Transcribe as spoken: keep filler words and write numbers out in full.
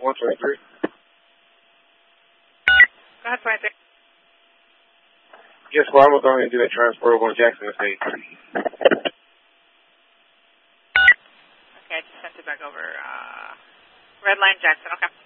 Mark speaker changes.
Speaker 1: one twenty-three.
Speaker 2: Go ahead, twenty-three.
Speaker 1: Yes, well, I'm going to go ahead and do that transport over on Jackson Estate.
Speaker 2: Okay, I just sent it back over. Uh, Red Line Jackson, okay.